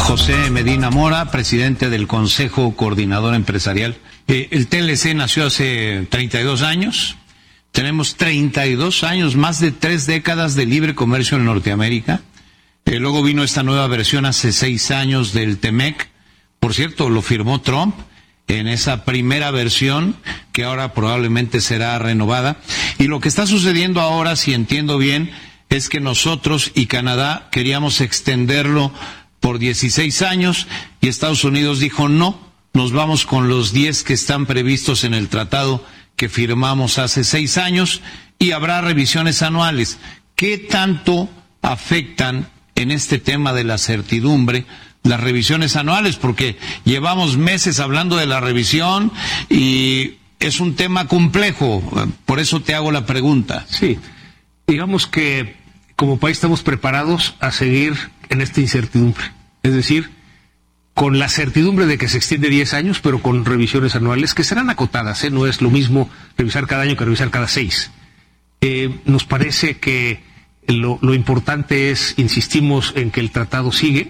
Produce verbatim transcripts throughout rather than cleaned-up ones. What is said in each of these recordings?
José Medina Mora, presidente del Consejo Coordinador Empresarial. Eh, el T L C nació hace treinta y dos años. Tenemos treinta y dos años, más de tres décadas de libre comercio en Norteamérica. Eh, luego vino esta nueva versión hace seis años del T M E C. Por cierto, lo firmó Trump en esa primera versión, que ahora probablemente será renovada. Y lo que está sucediendo ahora, si entiendo bien, es que nosotros y Canadá queríamos extenderlo por dieciséis años y Estados Unidos dijo no, nos vamos con los diez que están previstos en el tratado que firmamos hace seis años y habrá revisiones anuales. ¿Qué tanto afectan en este tema de la certidumbre las revisiones anuales? Porque llevamos meses hablando de la revisión y es un tema complejo, por eso te hago la pregunta. Sí, digamos que como país estamos preparados a seguir en esta incertidumbre, es decir, con la certidumbre de que se extiende diez años, pero con revisiones anuales que serán acotadas, ¿eh? No es lo mismo revisar cada año que revisar cada seis. Eh, nos parece que lo, lo importante es, insistimos en que el tratado sigue.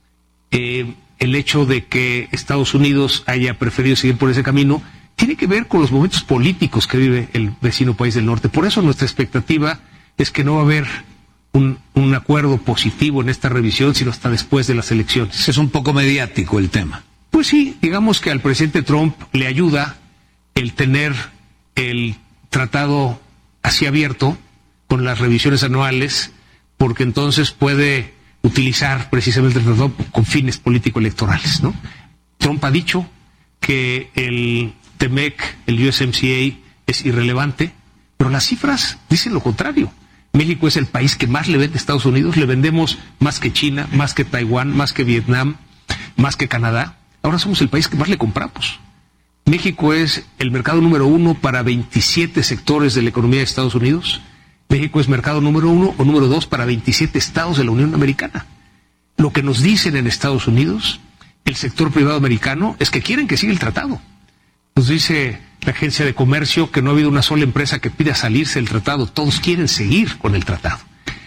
Eh, el hecho de que Estados Unidos haya preferido seguir por ese camino tiene que ver con los momentos políticos que vive el vecino país del norte. Por eso nuestra expectativa es que no va a haber un, un acuerdo positivo en esta revisión, sino hasta después de las elecciones. Es un poco mediático el tema. Pues sí, digamos que al presidente Trump le ayuda el tener el tratado así abierto con las revisiones anuales, porque entonces puede utilizar precisamente el tratado con fines político-electorales, ¿no? Trump ha dicho que el T M E C, el U S M C A, es irrelevante, pero las cifras dicen lo contrario. México es el país que más le vende a Estados Unidos, le vendemos más que China, más que Taiwán, más que Vietnam, más que Canadá. Ahora somos el país que más le compramos. México es el mercado número uno para veintisiete sectores de la economía de Estados Unidos. México es mercado número uno o número dos para veintisiete estados de la Unión Americana. Lo que nos dicen en Estados Unidos, el sector privado americano, es que quieren que siga el tratado. Nos dice la agencia de comercio que no ha habido una sola empresa que pida salirse del tratado. Todos quieren seguir con el tratado.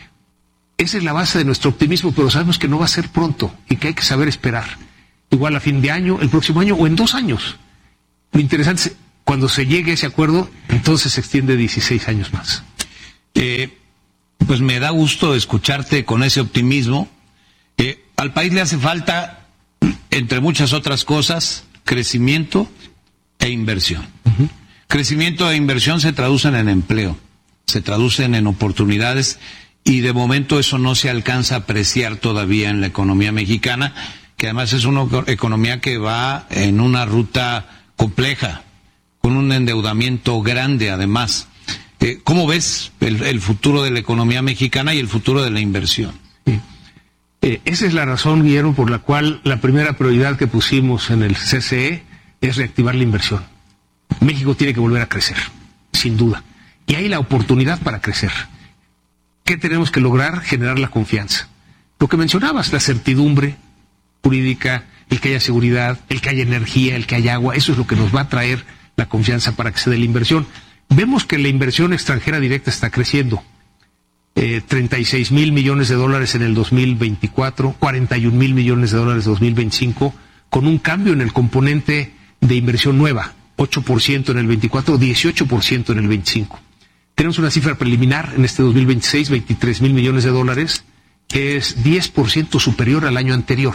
Esa es la base de nuestro optimismo, pero sabemos que no va a ser pronto y que hay que saber esperar. Igual a fin de año, el próximo año o en dos años. Lo interesante es cuando se llegue a ese acuerdo, entonces se extiende dieciséis años más. Eh, pues me da gusto escucharte con ese optimismo. Eh, al país le hace falta, entre muchas otras cosas, crecimiento e inversión. Uh-huh. Crecimiento e inversión se traducen en empleo, se traducen en oportunidades y de momento eso no se alcanza a apreciar todavía en la economía mexicana, que además es una economía que va en una ruta compleja, con un endeudamiento grande además. Eh, ¿Cómo ves el, el futuro de la economía mexicana y el futuro de la inversión? Sí. Eh, esa es la razón, Guillermo, por la cual la primera prioridad que pusimos en el C C E es reactivar la inversión. México tiene que volver a crecer, sin duda. Y hay la oportunidad para crecer. ¿Qué tenemos que lograr? Generar la confianza. Lo que mencionabas, la certidumbre jurídica, el que haya seguridad, el que haya energía, el que haya agua, eso es lo que nos va a traer la confianza para que se dé la inversión. Vemos que la inversión extranjera directa está creciendo. Eh, treinta y seis mil millones de dólares en el dos mil veinticuatro, cuarenta y un mil millones de dólares en dos mil veinticinco, con un cambio en el componente de inversión nueva, ocho por ciento en el veinticuatro, dieciocho por ciento en el veinticinco. Tenemos una cifra preliminar en este dos mil veintiséis, veintitrés mil millones de dólares, que es diez por ciento superior al año anterior.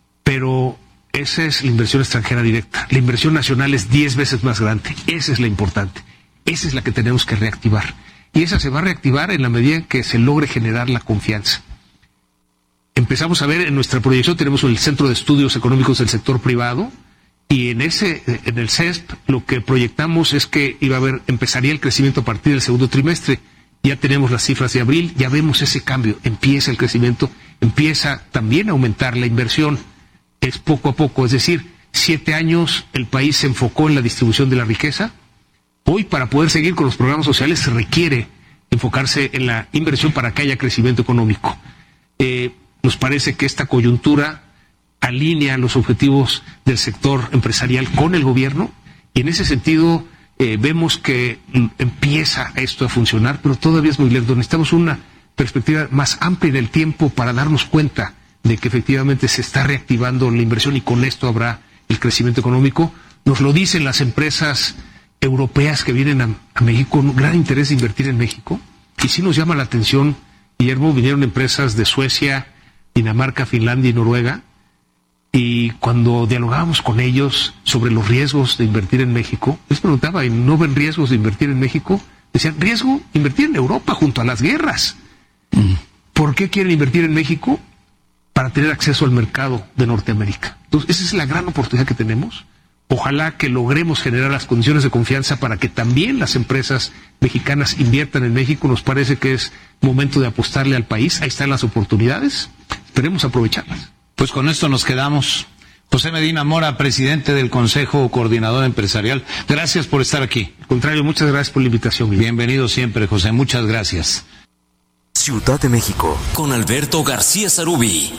Pero esa es la inversión extranjera directa. La inversión nacional es diez veces más grande. Esa es la importante. Esa es la que tenemos que reactivar. Y esa se va a reactivar en la medida en que se logre generar la confianza. Empezamos a ver en nuestra proyección, tenemos el Centro de Estudios Económicos del Sector Privado, y en ese, en el C E S P, lo que proyectamos es que iba a haber, empezaría el crecimiento a partir del segundo trimestre. Ya tenemos las cifras de abril, ya vemos ese cambio, empieza el crecimiento, empieza también a aumentar la inversión. Es poco a poco, es decir, siete años el país se enfocó en la distribución de la riqueza. Hoy, para poder seguir con los programas sociales, se requiere enfocarse en la inversión para que haya crecimiento económico. Eh, nos parece que esta coyuntura alinea los objetivos del sector empresarial con el gobierno, y en ese sentido eh, vemos que empieza esto a funcionar, pero todavía es muy lento. Necesitamos una perspectiva más amplia en el tiempo para darnos cuenta de que efectivamente se está reactivando la inversión y con esto habrá el crecimiento económico. Nos lo dicen las empresas europeas que vienen a, a México, un gran interés de invertir en México. Y sí nos llama la atención, Guillermo, vinieron empresas de Suecia, Dinamarca, Finlandia y Noruega, y cuando dialogábamos con ellos sobre los riesgos de invertir en México, les preguntaba, ¿y no ven riesgos de invertir en México? Decían, riesgo, invertir en Europa junto a las guerras. Mm. ¿Por qué quieren invertir en México? Para tener acceso al mercado de Norteamérica. Entonces, esa es la gran oportunidad que tenemos. Ojalá que logremos generar las condiciones de confianza para que también las empresas mexicanas inviertan en México. Nos parece que es momento de apostarle al país. Ahí están las oportunidades. Esperemos aprovecharlas. Pues con esto nos quedamos. José Medina Mora, presidente del Consejo Coordinador Empresarial, gracias por estar aquí. Al contrario, muchas gracias por la invitación. Guillermo. Bienvenido siempre, José, muchas gracias. Ciudad de México, con Alberto García Zarubi.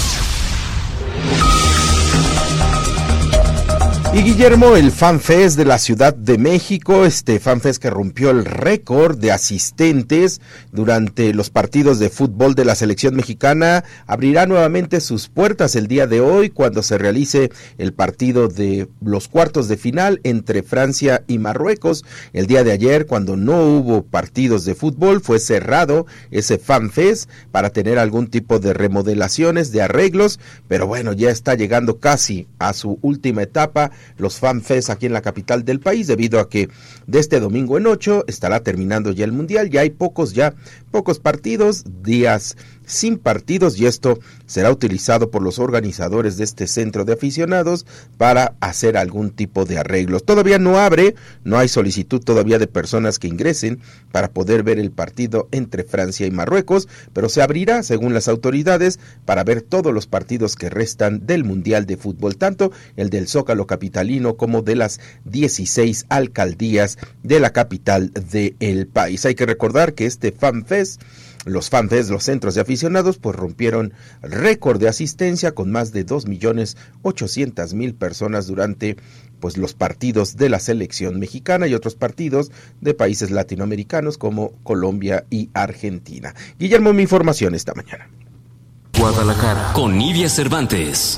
Y Guillermo, el FanFest de la Ciudad de México, este FanFest que rompió el récord de asistentes durante los partidos de fútbol de la selección mexicana, abrirá nuevamente sus puertas el día de hoy cuando se realice el partido de los cuartos de final entre Francia y Marruecos. El día de ayer, cuando no hubo partidos de fútbol, fue cerrado ese FanFest para tener algún tipo de remodelaciones, de arreglos, pero bueno, ya está llegando casi a su última etapa los FanFest aquí en la capital del país, debido a que de este domingo en ocho estará terminando ya el Mundial. Ya hay pocos, ya pocos partidos, días sin partidos, y esto será utilizado por los organizadores de este centro de aficionados para hacer algún tipo de arreglos. Todavía no abre, no hay solicitud todavía de personas que ingresen para poder ver el partido entre Francia y Marruecos, pero se abrirá, según las autoridades, para ver todos los partidos que restan del Mundial de Fútbol, tanto el del Zócalo capitalino como de las dieciséis alcaldías de la capital del país. Hay que recordar que este FanFest, los FanFest, los centros de aficionados, pues rompieron récord de asistencia con más de dos millones ochocientas mil personas durante pues los partidos de la selección mexicana y otros partidos de países latinoamericanos como Colombia y Argentina. Guillermo, mi información esta mañana. Guadalajara, con Nidia Cervantes.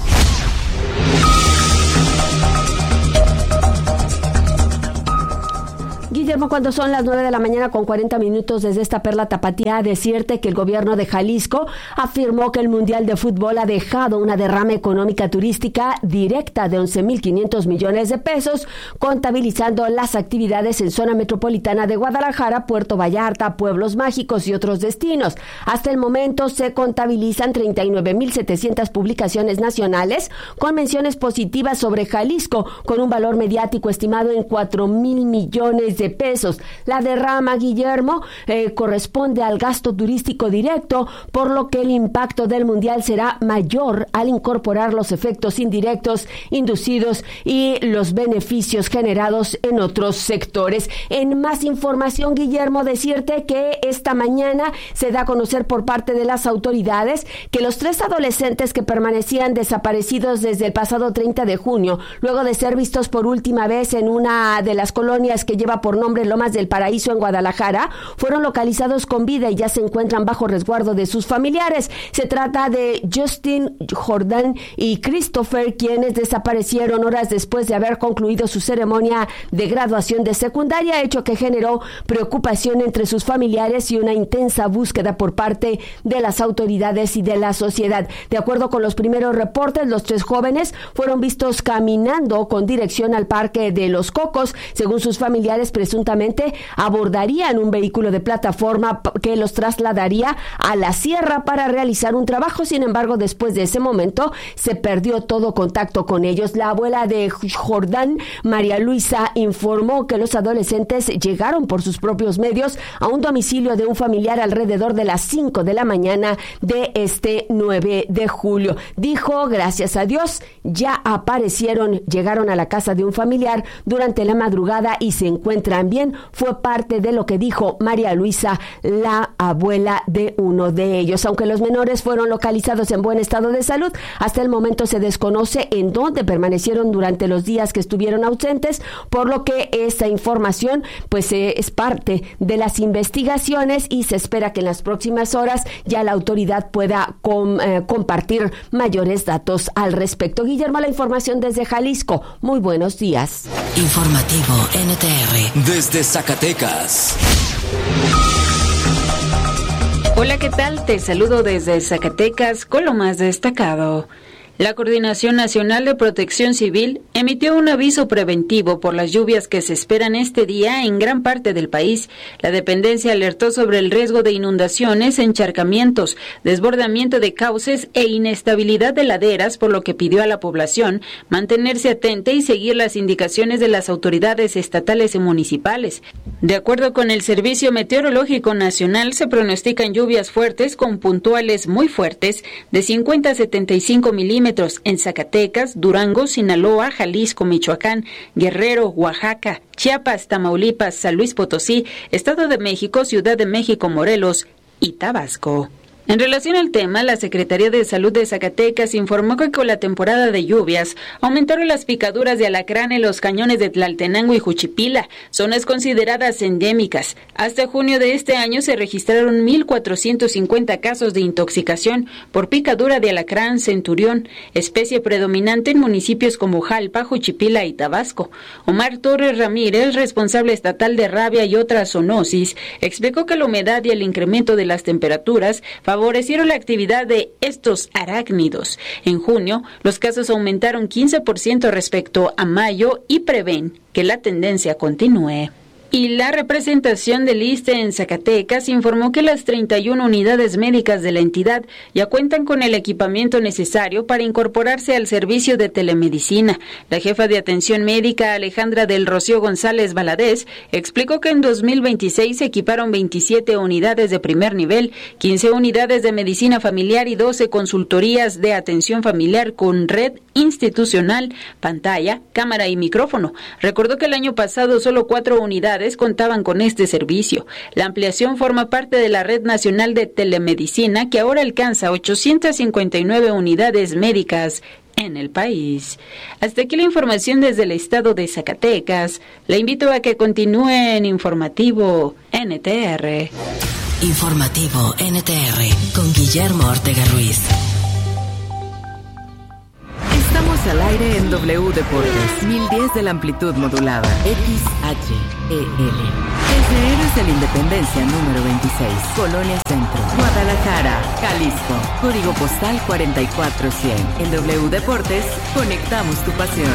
Guillermo, cuando son las nueve de la mañana con cuarenta minutos desde esta perla tapatía, decirte que el gobierno de Jalisco afirmó que el Mundial de Fútbol ha dejado una derrama económica turística directa de once mil quinientos millones de pesos, contabilizando las actividades en zona metropolitana de Guadalajara, Puerto Vallarta, Pueblos Mágicos y otros destinos. Hasta el momento se contabilizan treinta y nueve mil setecientas publicaciones nacionales con menciones positivas sobre Jalisco, con un valor mediático estimado en cuatro mil millones de pesos. La derrama, Guillermo, eh, corresponde al gasto turístico directo, por lo que el impacto del Mundial será mayor al incorporar los efectos indirectos inducidos y los beneficios generados en otros sectores. En más información, Guillermo, decirte que esta mañana se da a conocer por parte de las autoridades que los tres adolescentes que permanecían desaparecidos desde el pasado treinta de junio, luego de ser vistos por última vez en una de las colonias que lleva por nombre Lomas del Paraíso en Guadalajara, fueron localizados con vida y ya se encuentran bajo resguardo de sus familiares. Se trata de Justin, Jordan y Christopher, quienes desaparecieron horas después de haber concluido su ceremonia de graduación de secundaria, hecho que generó preocupación entre sus familiares y una intensa búsqueda por parte de las autoridades y de la sociedad. De acuerdo con los primeros reportes, los tres jóvenes fueron vistos caminando con dirección al Parque de los Cocos. Según sus familiares, presuntamente abordarían un vehículo de plataforma que los trasladaría a la sierra para realizar un trabajo. Sin embargo, después de ese momento se perdió todo contacto con ellos. La abuela de Jordán, María Luisa, informó que los adolescentes llegaron por sus propios medios a un domicilio de un familiar alrededor de las cinco de la mañana de este nueve de julio. Dijo, gracias a Dios, ya aparecieron, llegaron a la casa de un familiar durante la madrugada y se encuentran también fue parte de lo que dijo María Luisa, la abuela de uno de ellos. Aunque los menores fueron localizados en buen estado de salud, hasta el momento se desconoce en dónde permanecieron durante los días que estuvieron ausentes, por lo que esta información pues eh, es parte de las investigaciones y se espera que en las próximas horas ya la autoridad pueda com, eh, compartir mayores datos al respecto. Guillermo, la información desde Jalisco. Muy buenos días. Informativo N T R desde Zacatecas. Hola, ¿qué tal? Te saludo desde Zacatecas con lo más destacado. La Coordinación Nacional de Protección Civil emitió un aviso preventivo por las lluvias que se esperan este día en gran parte del país. La dependencia alertó sobre el riesgo de inundaciones, encharcamientos, desbordamiento de cauces e inestabilidad de laderas, por lo que pidió a la población mantenerse atenta y seguir las indicaciones de las autoridades estatales y municipales. De acuerdo con el Servicio Meteorológico Nacional, se pronostican lluvias fuertes con puntuales muy fuertes de cincuenta a setenta y cinco milímetros en Zacatecas, Durango, Sinaloa, Jalisco, Michoacán, Guerrero, Oaxaca, Chiapas, Tamaulipas, San Luis Potosí, Estado de México, Ciudad de México, Morelos y Tabasco. En relación al tema, la Secretaría de Salud de Zacatecas informó que con la temporada de lluvias aumentaron las picaduras de alacrán en los cañones de Tlaltenango y Juchipila, zonas consideradas endémicas. Hasta junio de este año se registraron mil cuatrocientos cincuenta casos de intoxicación por picadura de alacrán centurión, especie predominante en municipios como Jalpa, Juchipila y Tabasco. Omar Torres Ramírez, responsable estatal de rabia y otras zoonosis, explicó que la humedad y el incremento de las temperaturas favorecieron la actividad de estos arácnidos. En junio, los casos aumentaron quince por ciento respecto a mayo y prevén que la tendencia continúe. Y la representación del I S S S T E en Zacatecas informó que las treinta y una unidades médicas de la entidad ya cuentan con el equipamiento necesario para incorporarse al servicio de telemedicina. La jefa de atención médica, Alejandra del Rocío González Valadez, explicó que en dos mil veintiséis se equiparon veintisiete unidades de primer nivel, quince unidades de medicina familiar y doce consultorías de atención familiar con red institucional, pantalla, cámara y micrófono. Recordó que el año pasado solo cuatro unidades contaban con este servicio. La ampliación forma parte de la Red Nacional de Telemedicina, que ahora alcanza ochocientas cincuenta y nueve unidades médicas en el país. Hasta aquí la información desde el estado de Zacatecas. Le invito a que continúe en Informativo N T R. Informativo N T R con Guillermo Ortega Ruiz. Estamos al aire en W Deportes, mil diez de la amplitud modulada, X H E L. Desde Héroes de la Independencia número veintiséis, Colonia Centro, Guadalajara, Jalisco, código postal cuarenta y cuatro cien. En W Deportes, conectamos tu pasión.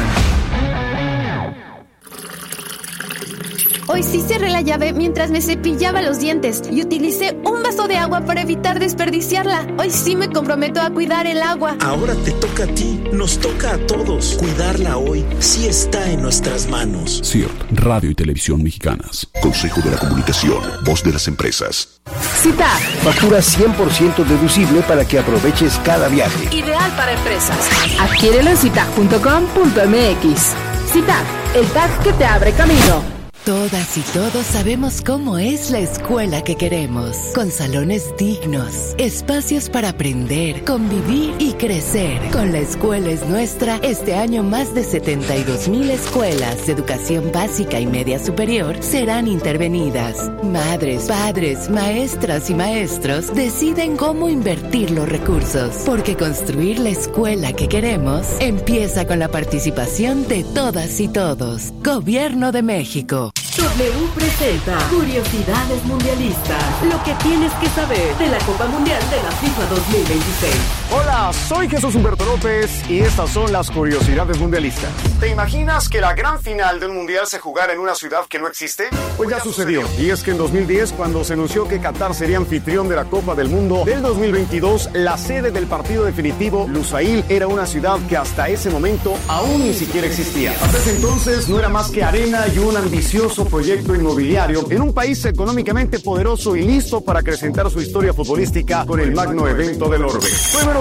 Hoy sí cerré la llave mientras me cepillaba los dientes y utilicé un vaso de agua para evitar desperdiciarla. Hoy sí me comprometo a cuidar el agua. Ahora te toca a ti, nos toca a todos. Cuidarla hoy sí está en nuestras manos. C I R T, Radio y Televisión Mexicanas. Consejo de la Comunicación, voz de las empresas. CITAC. Factura cien por ciento deducible para que aproveches cada viaje. Ideal para empresas. Adquiérelo en citac punto com punto m x. CITAC, el tag que te abre camino. Todas y todos sabemos cómo es la escuela que queremos, con salones dignos, espacios para aprender, convivir y crecer. Con La Escuela es Nuestra, este año más de setenta y dos mil escuelas de educación básica y media superior serán intervenidas. Madres, padres, maestras y maestros deciden cómo invertir los recursos, porque construir la escuela que queremos empieza con la participación de todas y todos. Gobierno de México. W presenta Curiosidades Mundialistas, lo que tienes que saber de la Copa Mundial de la FIFA dos mil veintiséis. Hola, soy Jesús Humberto López y estas son las Curiosidades Mundialistas. ¿Te imaginas que la gran final de un mundial se jugara en una ciudad que no existe? Pues ya sucedió. Y es que en dos mil diez, cuando se anunció que Qatar sería anfitrión de la Copa del Mundo del dos mil veintidós, la sede del partido definitivo, Lusail, era una ciudad que hasta ese momento aún ni siquiera existía. Hasta ese entonces no era más que arena y un ambicioso proyecto inmobiliario en un país económicamente poderoso y listo para acrecentar su historia futbolística con el magno evento del orbe. Fue menos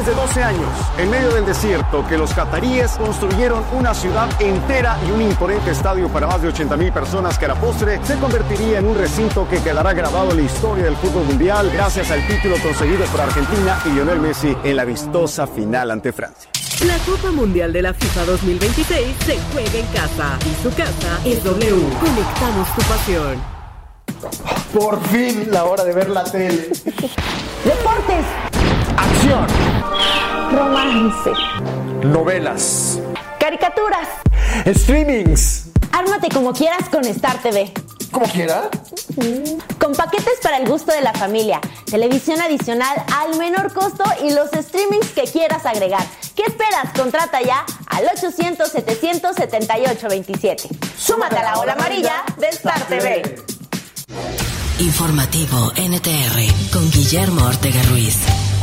menos de doce años, en medio del desierto, que los cataríes construyeron una ciudad entera y un imponente estadio para más de ochenta mil personas que a la postre se convertiría en un recinto que quedará grabado en la historia del fútbol mundial gracias al título conseguido por Argentina y Lionel Messi en la vistosa final ante Francia. La Copa Mundial de la FIFA dos mil veintiséis se juega en casa y su casa es W. Conectamos tu pasión. Por fin, la hora de ver la tele. Deportes. Acción. Romance. Novelas. Caricaturas. Streamings. Ármate como quieras con Star T V. ¿Cómo quiera? Con paquetes para el gusto de la familia, televisión adicional al menor costo y los streamings que quieras agregar. ¿Qué esperas? Contrata ya al ochocientos, setecientos setenta y ocho veintisiete. Súmate a la ola amarilla de Star T V. Informativo N T R con Guillermo Ortega Ruiz.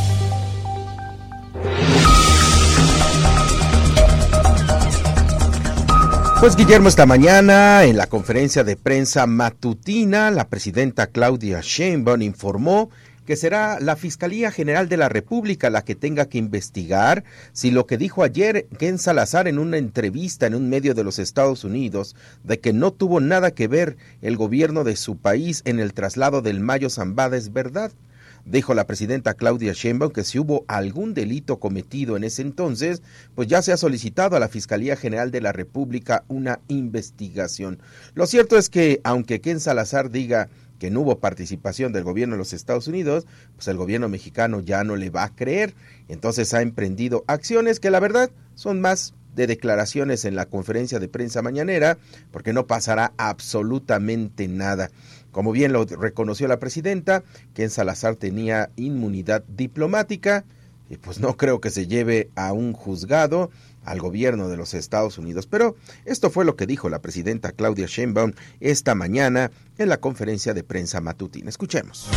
Pues Guillermo, esta mañana en la conferencia de prensa matutina, la presidenta Claudia Sheinbaum informó que será la Fiscalía General de la República la que tenga que investigar si lo que dijo ayer Ken Salazar en una entrevista en un medio de los Estados Unidos de que no tuvo nada que ver el gobierno de su país en el traslado del Mayo Zambada es verdad. Dijo la presidenta Claudia Sheinbaum que si hubo algún delito cometido en ese entonces, pues ya se ha solicitado a la Fiscalía General de la República una investigación. Lo cierto es que, aunque Ken Salazar diga que no hubo participación del gobierno de los Estados Unidos, pues el gobierno mexicano ya no le va a creer. Entonces ha emprendido acciones que la verdad son más de declaraciones en la conferencia de prensa mañanera, porque no pasará absolutamente nada. Como bien lo reconoció la presidenta, Ken Salazar tenía inmunidad diplomática y pues no creo que se lleve a un juzgado al gobierno de los Estados Unidos. Pero esto fue lo que dijo la presidenta Claudia Sheinbaum esta mañana en la conferencia de prensa matutina. Escuchemos.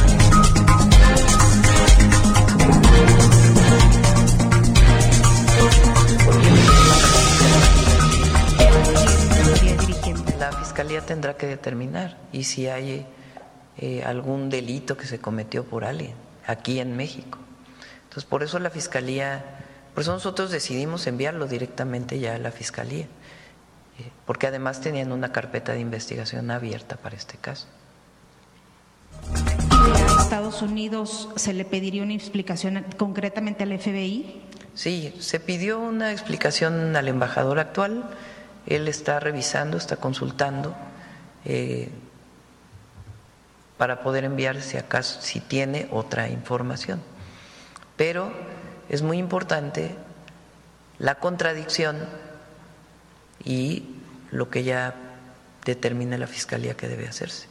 La Fiscalía tendrá que determinar y si hay eh, algún delito que se cometió por alguien aquí en México. Entonces, por eso la Fiscalía, por eso nosotros decidimos enviarlo directamente ya a la Fiscalía, eh, porque además tenían una carpeta de investigación abierta para este caso. ¿A Estados Unidos se le pediría una explicación concretamente al F B I? Sí, se pidió una explicación al embajador actual. Él está revisando, está consultando eh, para poder enviar si acaso, si tiene otra información. Pero es muy importante la contradicción y lo que ya determina la Fiscalía que debe hacerse.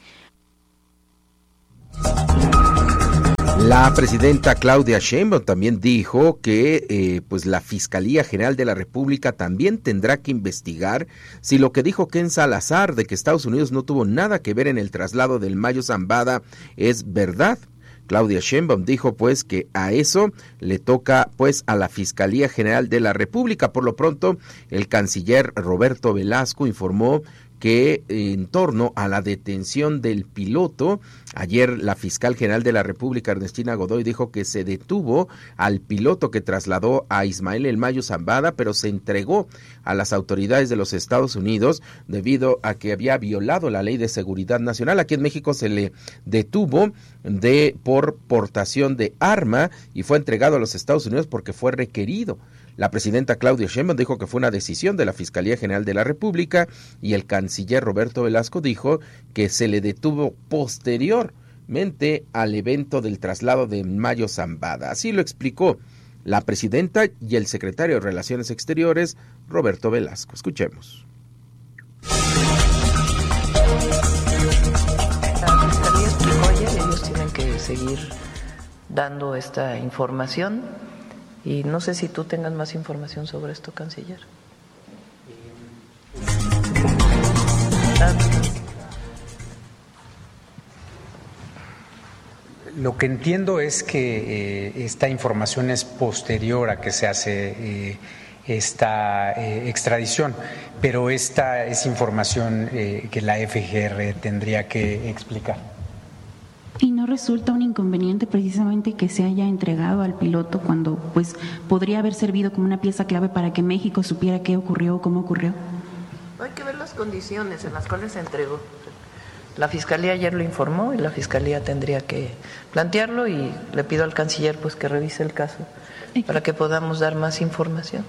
La presidenta Claudia Sheinbaum también dijo que eh, pues la Fiscalía General de la República también tendrá que investigar si lo que dijo Ken Salazar de que Estados Unidos no tuvo nada que ver en el traslado del Mayo Zambada es verdad. Claudia Sheinbaum dijo pues que a eso le toca pues a la Fiscalía General de la República. Por lo pronto, el canciller Roberto Velasco informó que en torno a la detención del piloto, ayer la fiscal general de la República, Ernestina Godoy, dijo que se detuvo al piloto que trasladó a Ismael El Mayo Zambada, pero se entregó a las autoridades de los Estados Unidos debido a que había violado la Ley de Seguridad Nacional. Aquí en México se le detuvo de por portación de arma y fue entregado a los Estados Unidos porque fue requerido. La presidenta Claudia Sheinbaum dijo que fue una decisión de la Fiscalía General de la República y el canciller Roberto Velasco dijo que se le detuvo posteriormente al evento del traslado de Mayo Zambada. Así lo explicó la presidenta y el secretario de Relaciones Exteriores, Roberto Velasco. Escuchemos. La Fiscalía explicó ayer, ellos tienen que seguir dando esta información. Y no sé si tú tengas más información sobre esto, canciller. Lo que entiendo es que eh, esta información es posterior a que se hace eh, esta eh, extradición, pero esta es información eh, que la F G R tendría que explicar. ¿Y no resulta un inconveniente precisamente que se haya entregado al piloto cuando pues podría haber servido como una pieza clave para que México supiera qué ocurrió o cómo ocurrió? Hay que ver las condiciones en las cuales se entregó. La Fiscalía ayer lo informó y la Fiscalía tendría que plantearlo y le pido al canciller pues que revise el caso para que podamos dar más información.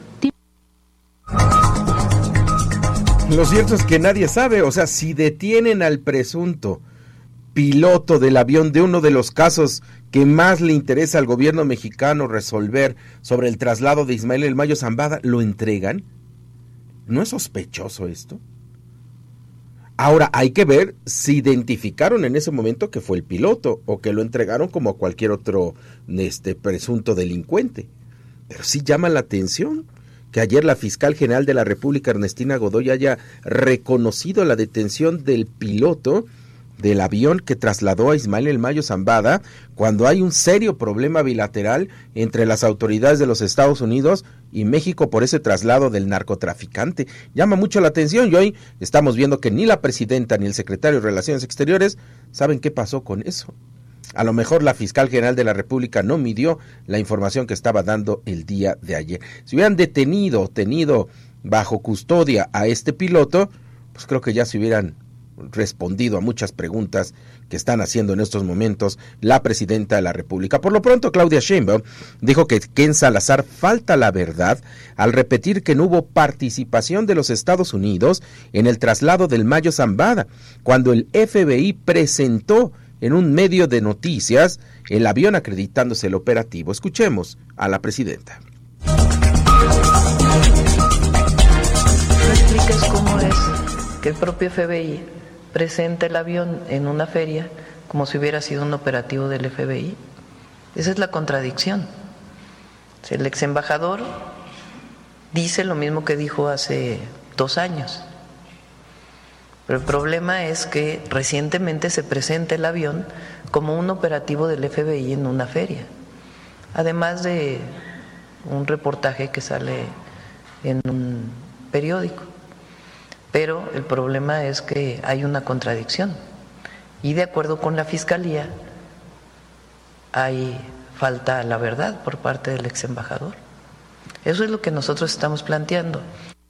Lo cierto es que nadie sabe, o sea, si detienen al presunto piloto del avión de uno de los casos que más le interesa al gobierno mexicano resolver sobre el traslado de Ismael El Mayo Zambada, ¿lo entregan? ¿No es sospechoso esto? Ahora, hay que ver si identificaron en ese momento que fue el piloto o que lo entregaron como a cualquier otro este, presunto delincuente. Pero sí llama la atención que ayer la fiscal general de la República, Ernestina Godoy, haya reconocido la detención del piloto del avión que trasladó a Ismael El Mayo Zambada, cuando hay un serio problema bilateral entre las autoridades de los Estados Unidos y México por ese traslado del narcotraficante. Llama mucho la atención y hoy estamos viendo que ni la presidenta ni el secretario de Relaciones Exteriores saben qué pasó con eso. A lo mejor la fiscal general de la República no midió la información que estaba dando el día de ayer. Si hubieran detenido, tenido bajo custodia a este piloto, pues creo que ya se hubieran respondido a muchas preguntas que están haciendo en estos momentos la presidenta de la República. Por lo pronto, Claudia Sheinbaum dijo que Ken Salazar falta la verdad al repetir que no hubo participación de los Estados Unidos en el traslado del Mayo Zambada, cuando el F B I presentó en un medio de noticias el avión acreditándose el operativo. Escuchemos a la presidenta. ¿Me explicas cómo es que el propio F B I presenta el avión en una feria como si hubiera sido un operativo del F B I? Esa es la contradicción. El ex embajador dice lo mismo que dijo hace dos años. Pero el problema es que recientemente se presenta el avión como un operativo del F B I en una feria, además de un reportaje que sale en un periódico. Pero el problema es que hay una contradicción y de acuerdo con la Fiscalía hay falta a la verdad por parte del ex embajador. Eso es lo que nosotros estamos planteando.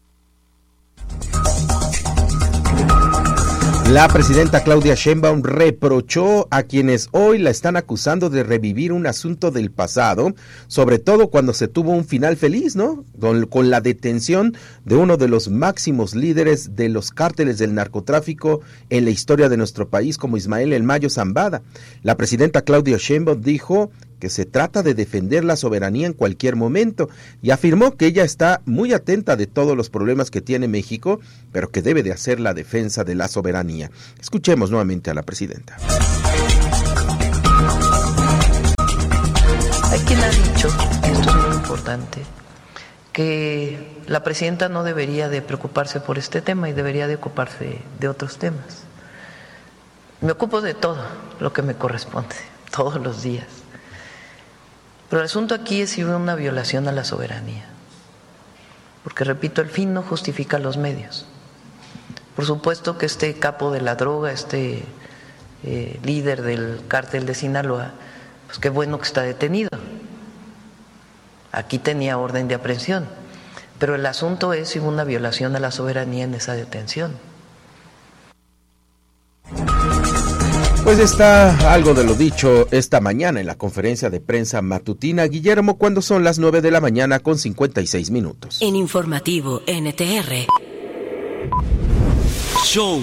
La presidenta Claudia Sheinbaum reprochó a quienes hoy la están acusando de revivir un asunto del pasado, sobre todo cuando se tuvo un final feliz, ¿no? Con, con la detención de uno de los máximos líderes de los cárteles del narcotráfico en la historia de nuestro país, como Ismael El Mayo Zambada. La presidenta Claudia Sheinbaum dijo que se trata de defender la soberanía en cualquier momento y afirmó que ella está muy atenta de todos los problemas que tiene México, pero que debe de hacer la defensa de la soberanía. Escuchemos nuevamente a la presidenta. Hay quien ha dicho, y esto es muy importante, que la presidenta no debería de preocuparse por este tema y debería de ocuparse de otros temas. Me ocupo de todo lo que me corresponde, todos los días. Pero el asunto aquí es si hubo una violación a la soberanía. Porque, repito, el fin no justifica los medios. Por supuesto que este capo de la droga, este eh, líder del cártel de Sinaloa, pues qué bueno que está detenido. Aquí tenía orden de aprehensión. Pero el asunto es si hubo una violación a la soberanía en esa detención. Pues está algo de lo dicho esta mañana en la conferencia de prensa matutina, Guillermo, cuando son las nueve de la mañana con cincuenta y seis minutos. En Informativo N T R. Show.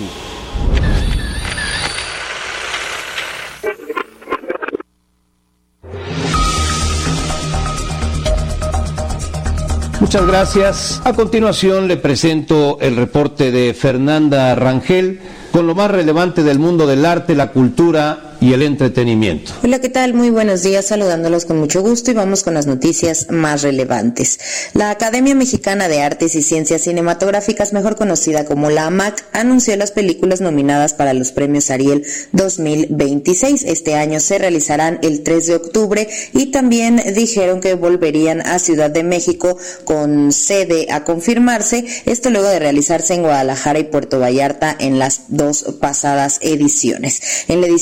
Muchas gracias. A continuación le presento el reporte de Fernanda Rangel con lo más relevante del mundo del arte, la cultura y el entretenimiento. Hola, ¿qué tal? Muy buenos días, saludándolos con mucho gusto y vamos con las noticias más relevantes. La Academia Mexicana de Artes y Ciencias Cinematográficas, mejor conocida como la AMAC, anunció las películas nominadas para los premios Ariel dos mil veintiséis. Este año se realizarán el tres de octubre y también dijeron que volverían a Ciudad de México con sede a confirmarse, esto luego de realizarse en Guadalajara y Puerto Vallarta en las dos pasadas ediciones. En la edición sesenta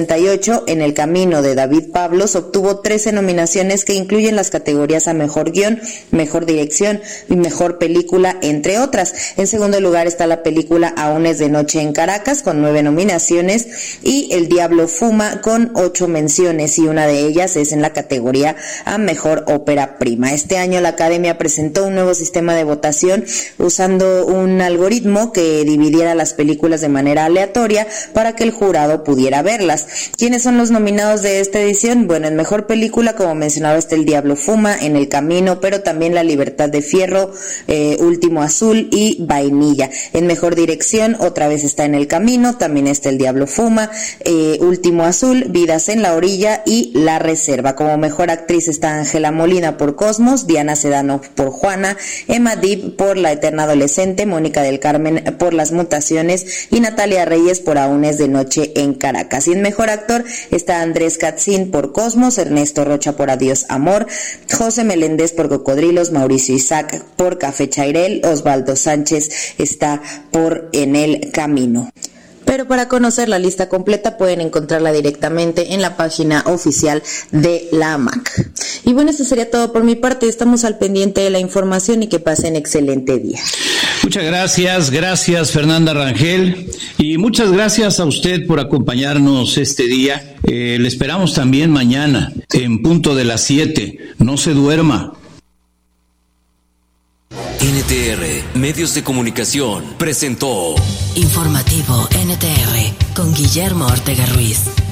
ochenta y ocho, En el camino de David Pablos, obtuvo trece nominaciones que incluyen las categorías a mejor guión, mejor dirección y mejor película, entre otras. En segundo lugar está la película Aún es de noche en Caracas, con nueve nominaciones, y El Diablo Fuma, con ocho menciones, y una de ellas es en la categoría a mejor ópera prima. Este año la Academia presentó un nuevo sistema de votación usando un algoritmo que dividiera las películas de manera aleatoria para que el jurado pudiera verlas. ¿Quiénes son los nominados de esta edición? Bueno, en mejor película, como mencionaba, está El Diablo Fuma, En el camino, pero también La Libertad de Fierro, eh, Último Azul y Vainilla. En mejor dirección, otra vez está En el camino, también está El Diablo Fuma, eh, Último Azul, Vidas en la orilla y La Reserva. Como mejor actriz está Ángela Molina por Cosmos, Diana Sedano por Juana, Emma Deep por La Eterna Adolescente, Mónica del Carmen por Las Mutaciones y Natalia Reyes por Aún es de noche en Caracas. Y en mejor actor está Andrés Katzin por Cosmos, Ernesto Rocha por Adiós Amor, José Meléndez por Cocodrilos, Mauricio Isaac por Café Chairel, Osvaldo Sánchez está por En el camino. Pero para conocer la lista completa pueden encontrarla directamente en la página oficial de la A M A C. Y bueno, eso sería todo por mi parte. Estamos al pendiente de la información y que pasen excelente día. Muchas gracias, gracias Fernanda Rangel, y muchas gracias a usted por acompañarnos este día. Eh, le esperamos también mañana en punto de las siete. No se duerma. N T R, Medios de Comunicación, presentó Informativo N T R con Guillermo Ortega Ruiz.